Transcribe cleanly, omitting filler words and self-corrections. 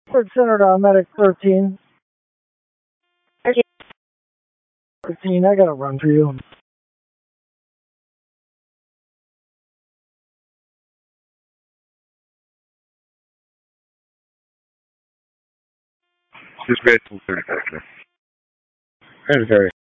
Third Center to Medic 13. 13, I gotta run for you. Just red 235. Red 30.